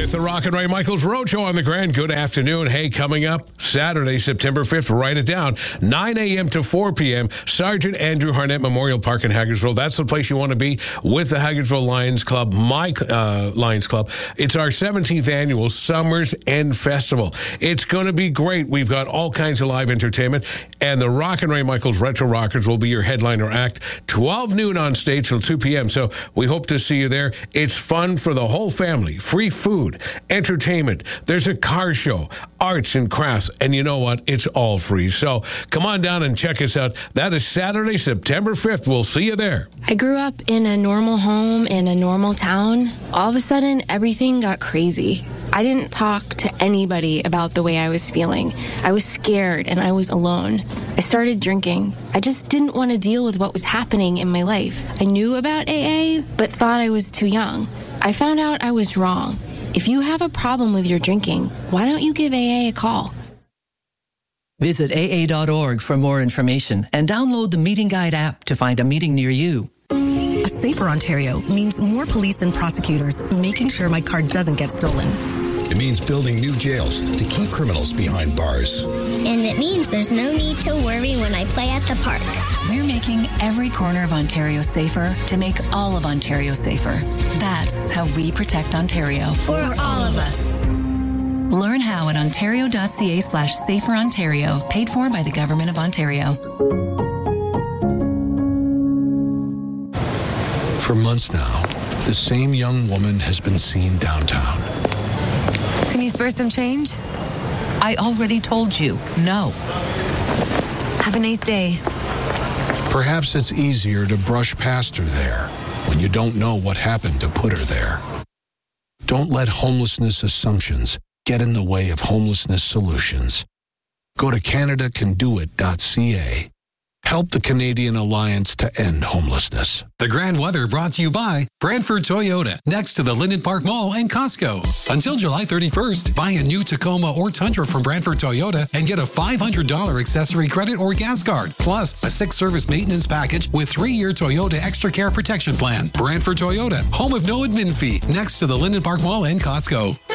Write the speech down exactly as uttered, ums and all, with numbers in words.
with the Rock and Ray Michaels Road Show on the Grand. Good afternoon. Hey, coming up Saturday, September fifth, write it down, nine a.m. to four p.m., Sergeant Andrew Harnett Memorial Park in Hagersville. That's the place you want to be with the Hagersville Lions Club, my uh, Lions Club. It's our seventeenth annual Summer's End Festival. It's going to be great. We've got all kinds of live entertainment, and the Rock and Ray Michaels Retro Rockers will be your headliner act, twelve noon on stage till two p.m., so we hope to see you there. It's fun for the whole family. Free food, entertainment. There's a car show, arts and crafts, and you know what? It's all free. So come on down and check us out. That is Saturday, September fifth. We'll see you there. I grew up in a normal home in a normal town. All of a sudden, everything got crazy. I didn't talk to anybody about the way I was feeling. I was scared and I was alone. I started drinking. I just didn't want to deal with what was happening in my life. I knew about A A, but thought I was too young. I found out I was wrong. If you have a problem with your drinking, why don't you give A A a call? Visit A A dot org for more information and download the Meeting Guide app to find a meeting near you. A safer Ontario means more police and prosecutors making sure my car doesn't get stolen. It means building new jails to keep criminals behind bars. And it means there's no need to worry when I play at the park. We're making every corner of Ontario safer to make all of Ontario safer. That's how we protect Ontario. For all of us. Learn how at ontario.ca slash safer Ontario, paid for by the Government of Ontario. For months now, the same young woman has been seen downtown. Can you spare some change? I already told you, no. Have a nice day. Perhaps it's easier to brush past her there when you don't know what happened to put her there. Don't let homelessness assumptions get in the way of homelessness solutions. Go to canada can do it dot c a. Help the Canadian Alliance to end homelessness. The Grand Weather brought to you by Brantford Toyota, next to the Linden Park Mall and Costco. Until July thirty-first, buy a new Tacoma or Tundra from Brantford Toyota and get a five hundred dollars accessory credit or gas card, plus a six-service maintenance package with three-year Toyota Extra Care Protection Plan. Brantford Toyota, home of no admin fee, next to the Linden Park Mall and Costco.